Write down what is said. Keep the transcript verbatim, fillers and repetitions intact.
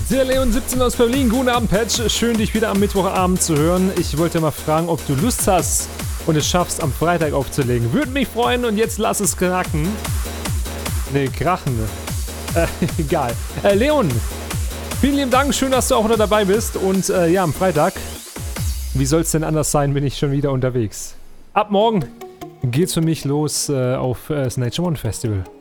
Der Leon siebzehn aus Berlin, guten Abend Patch, schön dich wieder am Mittwochabend zu hören. Ich wollte mal fragen, ob du Lust hast und es schaffst am Freitag aufzulegen. Würde mich freuen und jetzt lass es krachen. Ne, krachen. Äh, egal. Äh, Leon, vielen lieben Dank, schön, dass du auch wieder dabei bist und äh, ja, am Freitag, wie soll es denn anders sein, bin ich schon wieder unterwegs. Ab morgen geht's für mich los äh, auf äh, das Nature One Festival.